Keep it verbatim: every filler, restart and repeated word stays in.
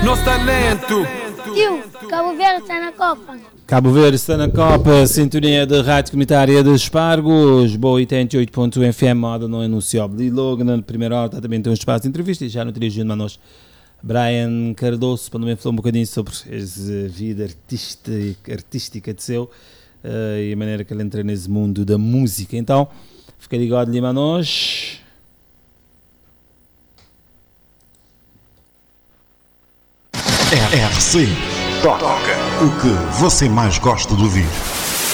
Nosso talento. Tio, Cabo Verde está na Copa. Cabo Verde está na Copa, sintonia da Rádio Comunitária de Espargos, Boa oitenta e oito ponto um F M, moda não anunciou. E logo na primeira hora também tem um espaço de entrevista e já no triângulo a nós, Brian Cardoso, para também falar um bocadinho sobre a vida artística, artística de seu uh, e a maneira que ele entra nesse mundo da música. Então, fica ligado ali a nós. R C Toca o que você mais gosta de ouvir.